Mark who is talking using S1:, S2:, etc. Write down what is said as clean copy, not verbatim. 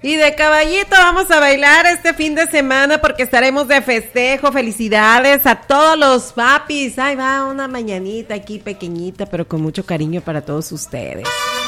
S1: Y de caballito vamos a bailar este fin de semana porque estaremos de festejo. Felicidades a todos los papis. Ahí va una mañanita aquí pequeñita, pero con mucho cariño para todos ustedes.